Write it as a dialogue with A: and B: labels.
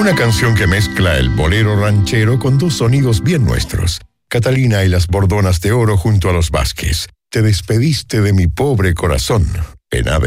A: Una canción que mezcla el bolero ranchero con dos sonidos bien nuestros. Catalina y las Bordonas de Oro junto a los Vázquez. Te despediste de mi pobre corazón. Pena